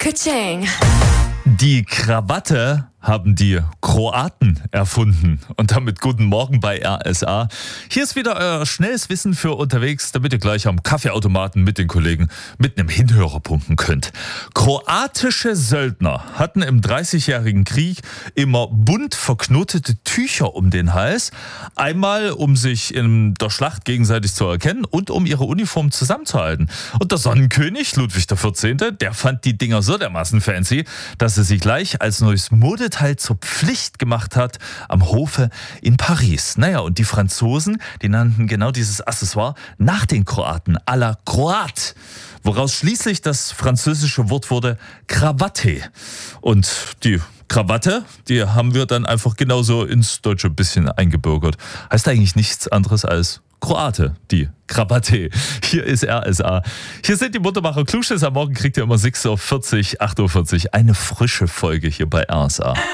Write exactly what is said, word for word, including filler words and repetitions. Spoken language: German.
Ka-ching. Die Krawatte haben die Kroaten erfunden. Und damit guten Morgen bei R S A. Hier ist wieder euer schnelles Wissen für unterwegs, damit ihr gleich am Kaffeeautomaten mit den Kollegen mit einem Hinhörer punkten könnt. Kroatische Söldner hatten im dreißigjährigen Krieg immer bunt verknotete Tücher um den Hals. Einmal, um sich in der Schlacht gegenseitig zu erkennen und um ihre Uniform zusammenzuhalten. Und der Sonnenkönig, Ludwig der vierzehnte., der fand die Dinger so dermaßen fancy, dass er sie gleich als neues Modeteil zur Pflicht gemacht hat am Hofe in Paris. Naja, und die Franzosen, die nannten genau dieses Accessoire nach den Kroaten à la Croate, woraus schließlich das französische Wort wurde Krawatte. Und die Krawatte, die haben wir dann einfach genauso ins Deutsche ein bisschen eingebürgert. Heißt eigentlich nichts anderes als Kroate, die Krawatte. Hier ist R S A. Hier sind die Muttermacher Klugschiss. Am Morgen kriegt ihr immer sechs Uhr vierzig, acht Uhr vierzig eine frische Folge hier bei R S A.